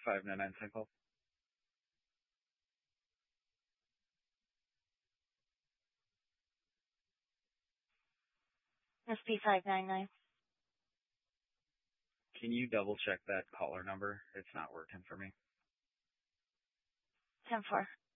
599 cycle. SP599. Can you double check that caller number? It's not working for me. 10-4.